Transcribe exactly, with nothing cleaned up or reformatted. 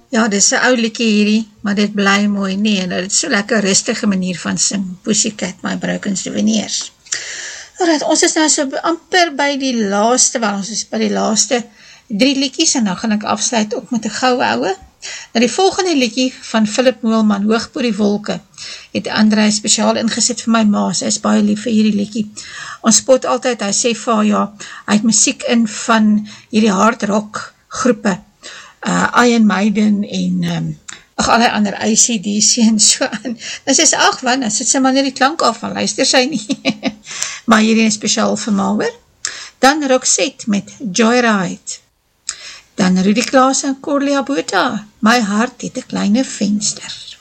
Ja, dit is 'n ou liedjie hierdie, maar dit bly mooi, nee, en dit is so lekker rustige manier van sing, Pussycat, My Broken Souvenirs. Alright, ons is nou so amper by die laaste, wel ons is by die laaste drie liedjies, en dan gaan ek afsluit ook met 'n goue ouwe. Nou die volgende liedjie van Philip Moelman, Hoog bo die wolke, het André speciaal ingesit vir my ma, sy is baie lief vir hierdie liedjie. Ons spot altyd, hy sê vir haar, ja, hy het muziek in van hierdie hard rock groepe, uh, Iron Maiden en um, ag alle ander I C D C en so aan. Dan sê sy, ag wat, dan sit sy maar net die klank af, van luister sy nie. Maar hierdie is speciaal vir my hoor. Dan Roxette met Joyride. Dan Rudy Klaas en Corlia Botha, My hart het 'n kleine venster.